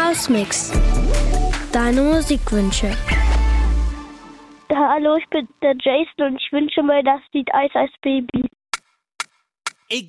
Hausmix. Deine Musikwünsche. Hallo, ich bin der Jason und ich wünsche mir das Lied Eis Eis Baby.